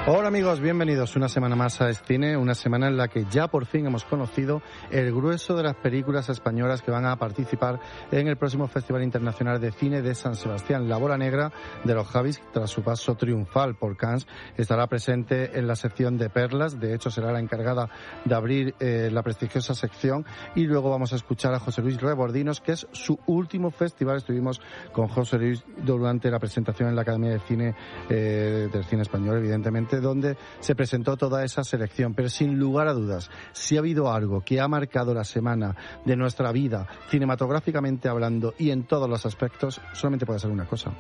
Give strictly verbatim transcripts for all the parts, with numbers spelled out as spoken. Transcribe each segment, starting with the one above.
Hola amigos, bienvenidos una semana más a Es Cine, una semana en la que ya por fin hemos conocido el grueso de las películas españolas que van a participar en el próximo Festival Internacional de Cine de San Sebastián. La Bola Negra de los Javis, tras su paso triunfal por Cannes, estará presente en la sección de perlas, de hecho será la encargada de abrir eh, la prestigiosa sección, y luego vamos a escuchar a José Luis Rebordinos, que es su último festival. Estuvimos con José Luis durante la presentación en la Academia de Cine eh, del Cine Español, evidentemente, donde se presentó toda esa selección. Pero sin lugar a dudas, si ha habido algo que ha marcado la semana de nuestra vida, cinematográficamente hablando y en todos los aspectos, solamente puede ser una cosa.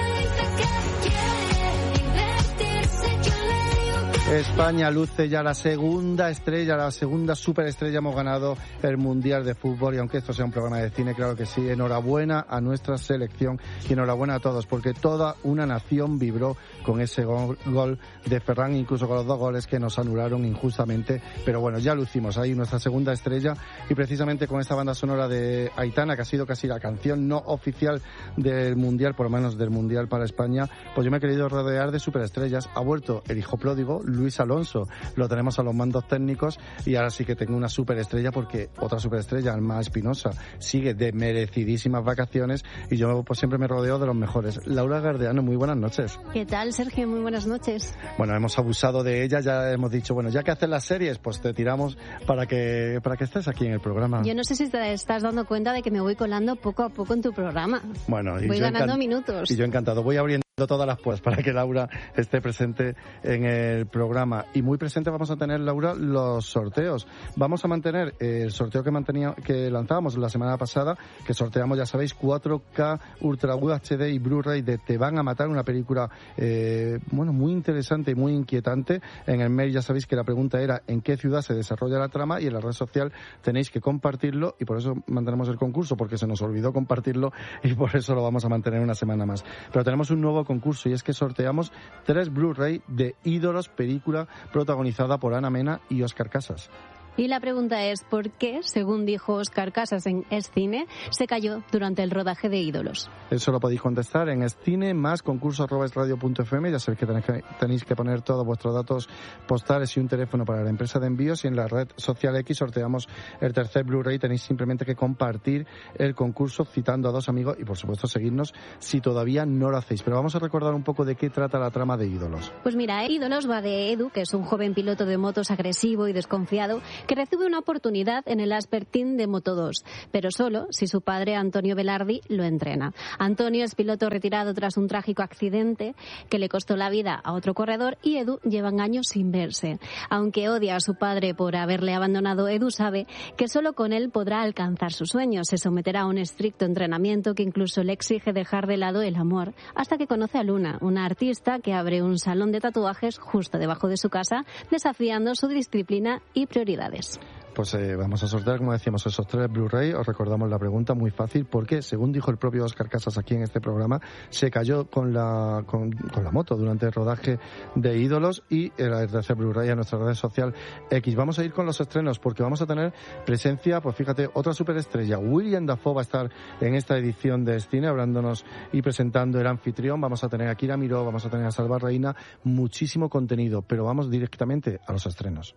España luce ya la segunda estrella, la segunda superestrella. Hemos ganado el Mundial de Fútbol, y aunque esto sea un programa de cine, claro que sí, enhorabuena a nuestra selección y enhorabuena a todos, porque toda una nación vibró con ese gol, gol de Ferran, incluso con los dos goles que nos anularon injustamente. Pero bueno, ya lucimos ahí nuestra segunda estrella, y precisamente con esta banda sonora de Aitana, que ha sido casi la canción no oficial del Mundial, por lo menos del Mundial para España, pues yo me he querido rodear de superestrellas. Ha vuelto el hijo pródigo, Luis Alonso, lo tenemos a los mandos técnicos, y ahora sí que tengo una superestrella, porque otra superestrella, Alma Espinosa, sigue de merecidísimas vacaciones, y yo pues siempre me rodeo de los mejores. Laura Gardeano, muy buenas noches. ¿Qué tal, Sergio? Muy buenas noches. Bueno, hemos abusado de ella, ya hemos dicho, bueno, ya que haces las series, pues te tiramos para que para que estés aquí en el programa. Yo no sé si te estás dando cuenta de que me voy colando poco a poco en tu programa. Bueno, y voy yo ganando encan- minutos. Y yo encantado. Voy abriendo todas las puertas para que Laura esté presente en el programa. Y muy presente vamos a tener, Laura, los sorteos. Vamos a mantener el sorteo que mantenía, que lanzábamos la semana pasada, que sorteamos, ya sabéis, cuatro K Ultra U H D y Blu-ray de Te van a matar, una película eh, bueno, muy interesante y muy inquietante. En el mail ya sabéis que la pregunta era en qué ciudad se desarrolla la trama, y en la red social tenéis que compartirlo, y por eso mantenemos el concurso, porque se nos olvidó compartirlo, y por eso lo vamos a mantener una semana más. Pero tenemos un nuevo concurso, y es que sorteamos tres Blu-ray de Ídolos, película protagonizada por Ana Mena y Óscar Casas. Y la pregunta es, ¿por qué, según dijo Óscar Casas en Es Cine, se cayó durante el rodaje de Ídolos? Eso lo podéis contestar en Es Cine, más concurso arroba esradio punto f m. Ya sabéis que tenéis, que tenéis que poner todos vuestros datos postales y un teléfono para la empresa de envíos, y en la red social X sorteamos el tercer Blu-ray. Tenéis simplemente que compartir el concurso citando a dos amigos, y por supuesto seguirnos si todavía no lo hacéis. Pero vamos a recordar un poco de qué trata la trama de Ídolos. Pues mira, Ídolos va de Edu, que es un joven piloto de motos agresivo y desconfiado, que recibe una oportunidad en el Asper Team de Moto dos, pero solo si su padre, Antonio Velardi, lo entrena. Antonio es piloto retirado tras un trágico accidente que le costó la vida a otro corredor, y Edu llevan años sin verse. Aunque odia a su padre por haberle abandonado, Edu sabe que solo con él podrá alcanzar sus sueños. Se someterá a un estricto entrenamiento que incluso le exige dejar de lado el amor, hasta que conoce a Luna, una artista que abre un salón de tatuajes justo debajo de su casa, desafiando su disciplina y prioridades. Pues eh, vamos a sortear, como decíamos, esos tres Blu-ray. Os recordamos la pregunta, muy fácil, porque según dijo el propio Óscar Casas aquí en este programa, se cayó con la con, con la moto durante el rodaje de Ídolos, y el tercer Blu-ray a nuestra red social X. Vamos a ir con los estrenos, porque vamos a tener presencia, pues fíjate, otra superestrella. William Dafoe va a estar en esta edición de Cine hablándonos y presentando El Anfitrión. Vamos a tener a Kira Miró, vamos a tener a Salva Reina, muchísimo contenido, pero vamos directamente a los estrenos.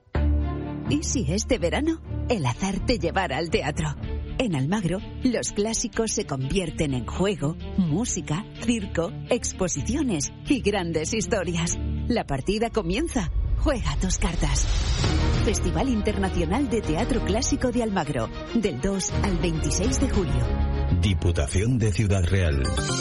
¿Y si este verano el azar te llevara al teatro? En Almagro, los clásicos se convierten en juego, música, circo, exposiciones y grandes historias. La partida comienza. Juega tus cartas. Festival Internacional de Teatro Clásico de Almagro, del dos al veintiséis de julio. Diputación de Ciudad Real.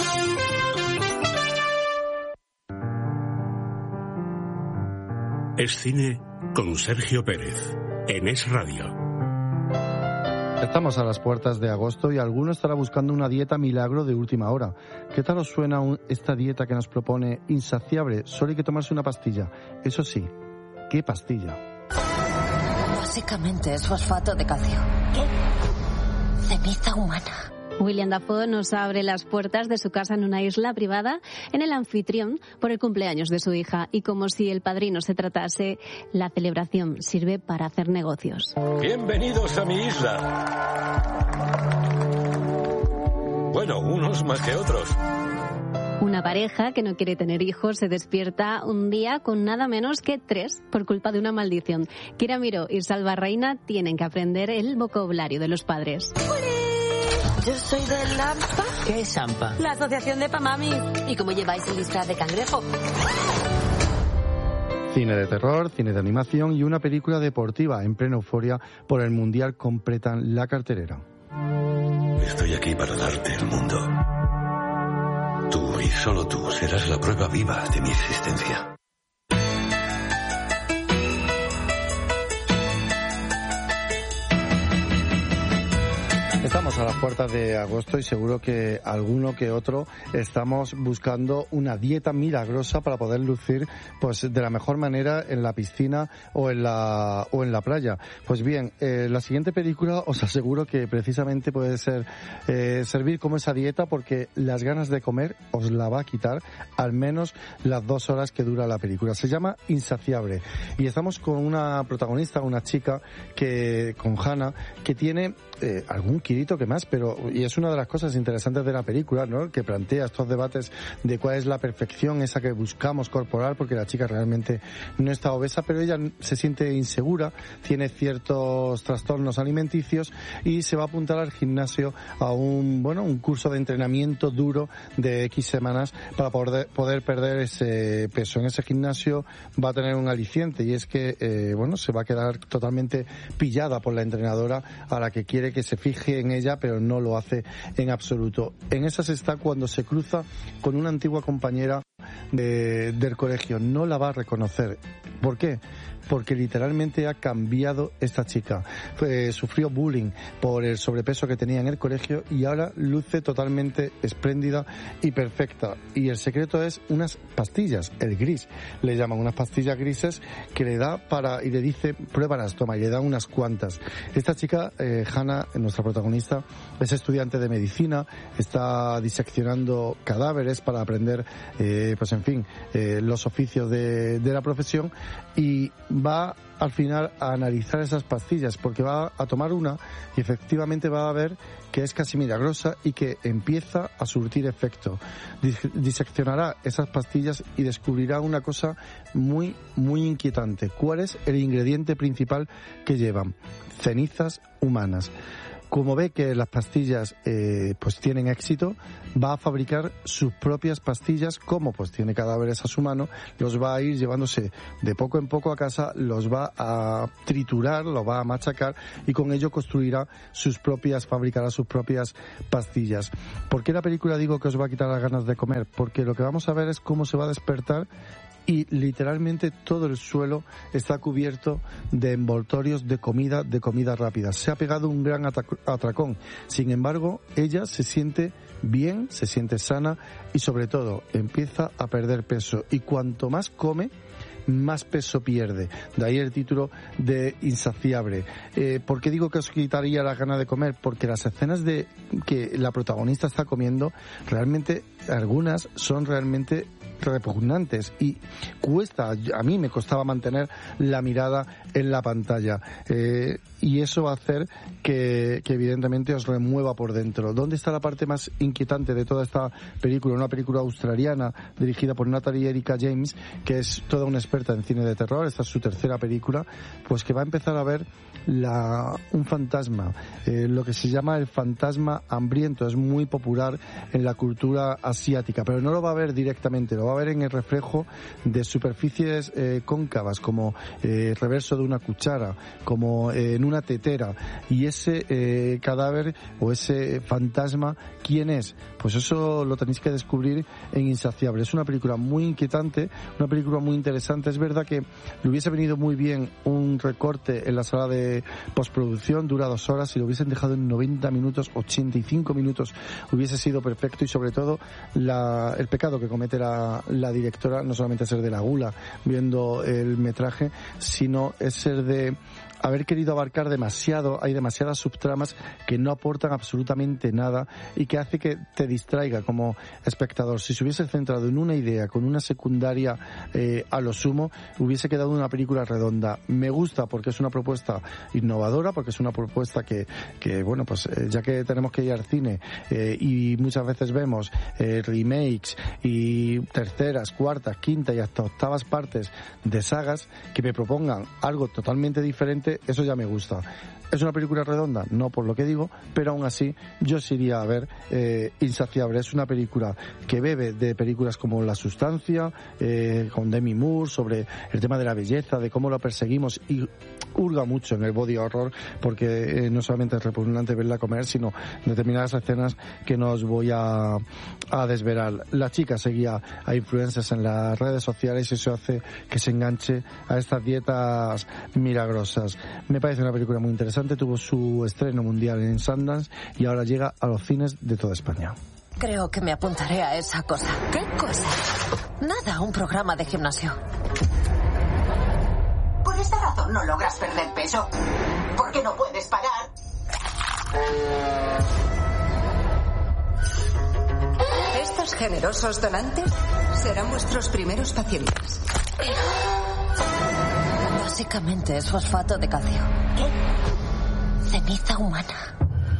Es Cine con Sergio Pérez, en Es Radio. Estamos a las puertas de agosto, y alguno estará buscando una dieta milagro de última hora. ¿Qué tal os suena un, esta dieta que nos propone Insaciable? Solo hay que tomarse una pastilla. Eso sí, ¿qué pastilla? Básicamente es fosfato de calcio. ¿Qué? Ceniza humana. William Dafoe nos abre las puertas de su casa en una isla privada en El Anfitrión por el cumpleaños de su hija, y como si El Padrino se tratase, la celebración sirve para hacer negocios. Bienvenidos a mi isla. Bueno, unos más que otros. Una pareja que no quiere tener hijos se despierta un día con nada menos que tres por culpa de una maldición. Kira Miró y Salva Reina tienen que aprender el vocabulario de los padres. Yo soy de la AMPA. ¿Qué es AMPA? La Asociación de Pamami. ¿Y cómo lleváis el disfraz de cangrejo? Cine de terror, cine de animación y una película deportiva en plena euforia por el Mundial completan la cartelera. Estoy aquí para darte el mundo. Tú y solo tú serás la prueba viva de mi existencia. Estamos a las puertas de agosto y seguro que alguno que otro estamos buscando una dieta milagrosa para poder lucir pues de la mejor manera en la piscina o en la o en la playa. Pues bien, eh, la siguiente película os aseguro que precisamente puede ser eh, servir como esa dieta, porque las ganas de comer os la va a quitar al menos las dos horas que dura la película. Se llama Insaciable y estamos con una protagonista, una chica que con Hannah, que tiene eh, algún kilito que más, pero y es una de las cosas interesantes de la película, ¿no? Que plantea estos debates de cuál es la perfección esa que buscamos corporal, porque la chica realmente no está obesa, pero ella se siente insegura, tiene ciertos trastornos alimenticios y se va a apuntar al gimnasio a un bueno un curso de entrenamiento duro de X semanas para poder, poder perder ese peso. En ese gimnasio va a tener un aliciente y es que eh, bueno se va a quedar totalmente pillada por la entrenadora, a la que quiere que se fije en ella, pero no lo hace en absoluto. En esas está cuando se cruza con una antigua compañera de, del colegio. No la va a reconocer. ¿Por qué? Porque literalmente ha cambiado esta chica. Fue, sufrió bullying por el sobrepeso que tenía en el colegio y ahora luce totalmente espléndida y perfecta. Y el secreto es unas pastillas, el gris. Le llaman unas pastillas grises que le da para, y le dice, pruébalas, toma, y le da unas cuantas. Esta chica, eh, Hannah, nuestra protagonista, es estudiante de medicina, está diseccionando cadáveres para aprender, eh, pues en fin, eh, los oficios de, de la profesión, y va al final a analizar esas pastillas, porque va a tomar una y efectivamente va a ver que es casi milagrosa y que empieza a surtir efecto. Diseccionará esas pastillas y descubrirá una cosa muy, muy inquietante. ¿Cuál es el ingrediente principal que llevan? Cenizas humanas. Como ve que las pastillas eh, pues tienen éxito, va a fabricar sus propias pastillas. Como pues tiene cadáveres a su mano, los va a ir llevándose de poco en poco a casa, los va a triturar, los va a machacar y con ello construirá sus propias, fabricará sus propias pastillas. ¿Por qué la película digo que os va a quitar las ganas de comer? Porque lo que vamos a ver es cómo se va a despertar y literalmente todo el suelo está cubierto de envoltorios de comida, de comida rápida. Se ha pegado un gran atracón. Sin embargo, ella se siente bien, se siente sana y sobre todo empieza a perder peso. Y cuanto más come, más peso pierde. De ahí el título de Insaciable. Eh, ¿Por qué digo que os quitaría las ganas de comer? Porque las escenas de que la protagonista está comiendo, realmente algunas son realmente repugnantes y cuesta, a mí me costaba mantener la mirada en la pantalla, eh, y eso va a hacer que, que evidentemente os remueva por dentro. ¿Dónde está la parte más inquietante de toda esta película? Una película australiana dirigida por Natalie Erika James, que es toda una experta en cine de terror. Esta es su tercera película, pues que va a empezar a ver la, un fantasma, eh, lo que se llama el fantasma hambriento. Es muy popular en la cultura asiática, pero no lo va a ver directamente, lo va a ver en el reflejo de superficies eh, cóncavas, como eh, el reverso de una cuchara, como eh, en una tetera. Y ese eh, cadáver o ese fantasma, ¿quién es? Pues eso lo tenéis que descubrir en Insaciable. Es una película muy inquietante, una película muy interesante. Es verdad que le hubiese venido muy bien un recorte en la sala de postproducción, dura dos horas, si lo hubiesen dejado en noventa minutos, ochenta y cinco minutos, hubiese sido perfecto. Y sobre todo la, el pecado que comete la, la directora no solamente es ser de la gula viendo el metraje, sino es ser de haber querido abarcar demasiado. Hay demasiadas subtramas que no aportan absolutamente nada y que hace que te distraiga como espectador. Si se hubiese centrado en una idea con una secundaria eh, a lo sumo, Guillermo hubiese quedado una película redonda. Me gusta porque es una propuesta innovadora, porque es una propuesta que, que bueno, pues eh, ya que tenemos que ir al cine eh, y muchas veces vemos eh, remakes y terceras, cuartas, quintas y hasta octavas partes de sagas, que me propongan algo totalmente diferente, eso ya me gusta. ¿Es una película redonda? No, por lo que digo, pero aún así yo sí iría a ver eh, Insaciable. Es una película que bebe de películas como La Sustancia, eh, con Demi Moore, sobre el tema de la belleza, de cómo lo perseguimos, y hurga mucho en el body horror, porque eh, no solamente es repugnante verla comer, sino determinadas escenas que no os voy a, a desvelar. La chica seguía a influencers en las redes sociales y eso hace que se enganche a estas dietas milagrosas. Me parece una película muy interesante. Tuvo su estreno mundial en Sundance y ahora llega a los cines de toda España. Creo que me apuntaré a esa cosa. ¿Qué cosa? Nada, un programa de gimnasio. Por esta razón no logras perder peso. Porque no puedes parar. Estos generosos donantes serán vuestros primeros pacientes. Básicamente es fosfato de calcio. ¿Qué? Ceniza humana.